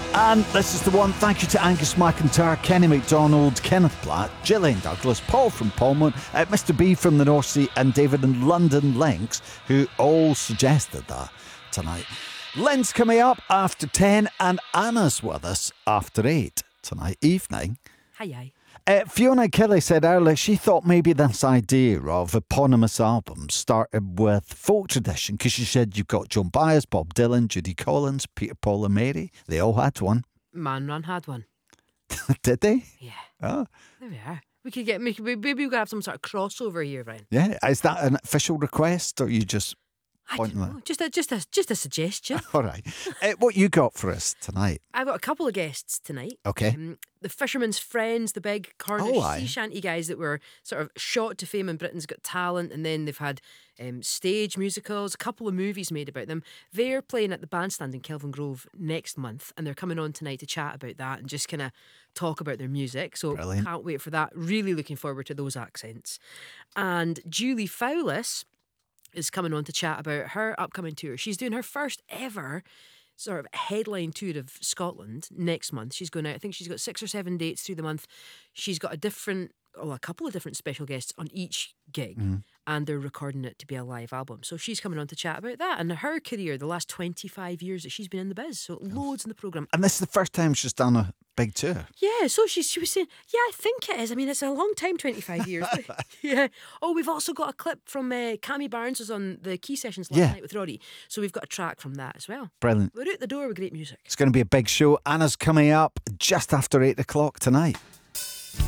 And this is the one. Thank you to Angus McIntyre, Kenny MacDonald, Kenneth Platt, Gillian Douglas, Paul from Polmont, Mr. B from the North Sea, and David in London Links, who all suggested that tonight. Lynn's coming up after 10, and Anna's with us after 8 tonight evening. Hi. Fiona Kelly said earlier she thought maybe this idea of eponymous albums started with folk tradition, because she said you've got Joan Baez, Bob Dylan, Judy Collins, Peter, Paul and Mary. They all had one. Man Run had one. Did they? Yeah. Oh. There we are. We could get, maybe we could have some sort of crossover here, Ryan. Yeah. Is that an official request, or you just I don't know. Just a suggestion. All right. What you got for us tonight? I've got a couple of guests tonight. Okay. The Fisherman's Friends, the big Cornish sea shanty guys that were sort of shot to fame in Britain's Got Talent, and then they've had stage musicals, a couple of movies made about them. They're playing at the Bandstand in Kelvin Grove next month, and they're coming on tonight to chat about that and just kind of talk about their music. So Brilliant. Can't wait for that. Really looking forward to those accents. And Julie Fowlis is coming on to chat about her upcoming tour. She's doing her first ever sort of headline tour of Scotland next month. She's going out, I think she's got 6 or 7 dates through the month. She's got a couple of different special guests on each gig, and they're recording it to be a live album. So she's coming on to chat about that and her career, the last 25 years that she's been in the biz. So loads in the programme. And this is the first time she's done a big tour. Yeah, so she was saying, yeah, I think it is. I mean, it's a long time, 25 years. Yeah. Oh, we've also got a clip from Cammy Barnes was on the Key Sessions last night with Roddy. So we've got a track from that as well. Brilliant. We're out the door with great music. It's going to be a big show. Anna's coming up just after 8 o'clock tonight.